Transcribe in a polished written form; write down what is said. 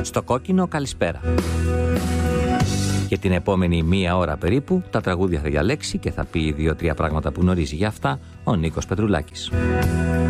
Στο κόκκινο καλησπέρα. Και την επόμενη μία ώρα περίπου τα τραγούδια θα διαλέξει και θα πει 2-3 πράγματα που γνωρίζει για αυτά ο Νίκος Πετρουλάκης.